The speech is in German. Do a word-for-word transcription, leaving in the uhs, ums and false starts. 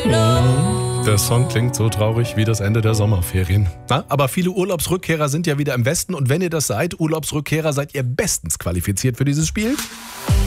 Der Song klingt so traurig wie das Ende der Sommerferien. Na, aber viele Urlaubsrückkehrer sind ja wieder im Westen und wenn ihr das seid, Urlaubsrückkehrer, seid ihr bestens qualifiziert für dieses Spiel.